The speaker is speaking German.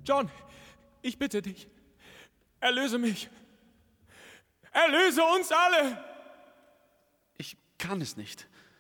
John, ich bitte dich, erlöse mich. Erlöse uns alle! Ich kann es nicht.